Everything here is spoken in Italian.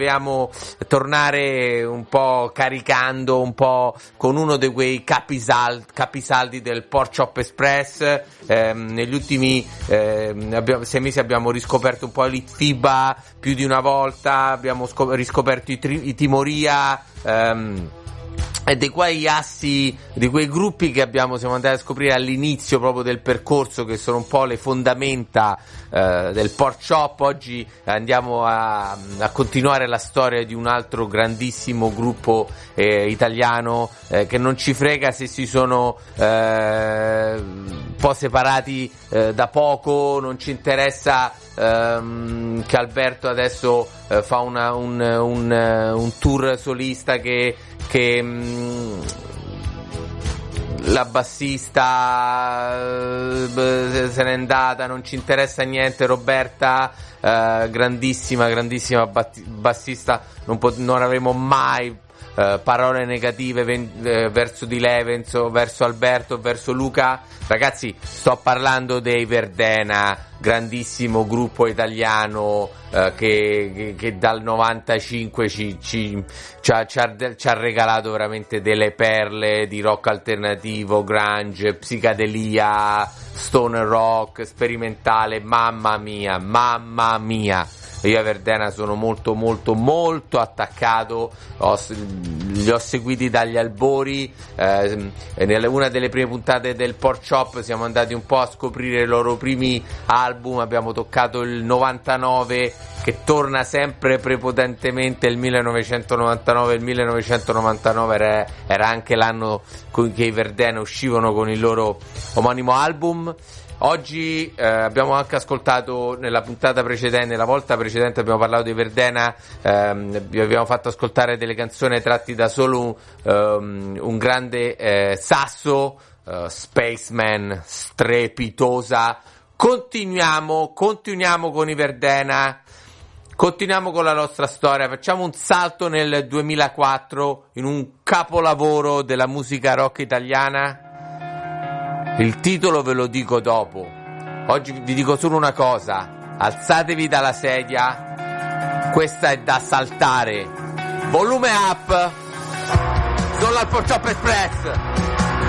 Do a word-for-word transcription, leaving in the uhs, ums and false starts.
Dobbiamo tornare un po' caricando, un po' con uno di quei capisal- capisaldi del Pork Chop Express. Eh, negli ultimi eh, abbiamo, sei mesi abbiamo riscoperto un po' l'Itfiba più di una volta, abbiamo scop- riscoperto i, tri- i Timoria, ehm, e di quei assi, di quei gruppi che abbiamo siamo andati a scoprire all'inizio proprio del percorso, che sono un po' le fondamenta eh, del pork chop. Oggi andiamo a, a continuare la storia di un altro grandissimo gruppo eh, italiano eh, che non ci frega se si sono eh, un po' separati eh, da poco, non ci interessa ehm, che Alberto adesso eh, fa una, un, un, un tour solista, che che mh, la bassista uh, se n'è andata, non ci interessa niente. Roberta, uh, grandissima, grandissima bat- bassista, non, pot- non avremo mai Uh, parole negative ven- uh, verso di lei, verso, verso Alberto, verso Luca. Ragazzi, sto parlando dei Verdena, grandissimo gruppo italiano uh, che, che, che dal novantacinque ci, ci, ci, ha, ci, ha, ci ha regalato veramente delle perle di rock alternativo, grunge, psicadelia, stoner rock, sperimentale. Mamma mia, mamma mia. Io a Verdena sono molto molto molto attaccato, ho, li ho seguiti dagli albori, eh, nella, una delle prime puntate del Pork Chop siamo andati un po' a scoprire i loro primi album, abbiamo toccato il novantanove, che torna sempre prepotentemente il millenovecentonovantanove. Il millenovecentonovantanove era, era anche l'anno in cui i Verdena uscivano con il loro omonimo album. Oggi eh, abbiamo anche ascoltato nella puntata precedente, la volta precedente abbiamo parlato di Verdena, ehm, vi abbiamo fatto ascoltare delle canzoni tratti da solo um, un grande eh, sasso, uh, Spaceman, strepitosa. Continuiamo, continuiamo con i Verdena, continuiamo con la nostra storia, facciamo un salto nel duemilaquattro in un capolavoro della musica rock italiana. Il titolo ve lo dico dopo. Oggi vi dico solo una cosa: alzatevi dalla sedia, questa è da saltare. Volume up, solo al Pork Chop Express.